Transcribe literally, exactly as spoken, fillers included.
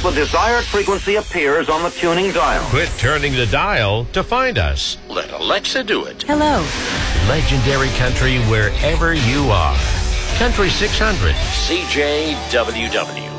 the desired frequency appears on the tuning dial. Quit turning the dial to find us. Let Alexa do it. Hello. Legendary country wherever you are. Country six hundred. C J W W.